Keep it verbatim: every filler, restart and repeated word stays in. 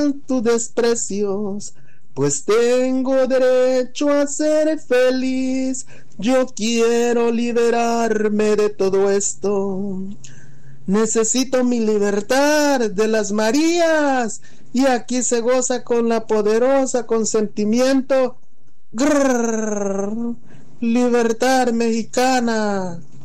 tus desprecios, pues tengo derecho a ser feliz. Yo quiero liberarme de todo esto. Necesito mi libertad de las Marías, y aquí se goza con la poderosa consentimiento. Grrr, libertad mexicana.